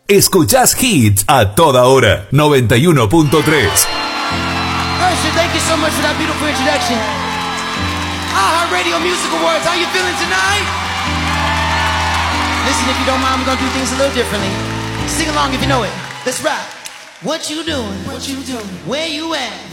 Escuchás hits a toda hora. 91.3. Usher, thank you so much for that beautiful introduction. iHeartRadio Music Awards, how you feeling tonight? Listen, if you don't mind, we're gonna do things a little differently. Sing along if you know it. Let's rap. What you doing? What you doing? Where you at?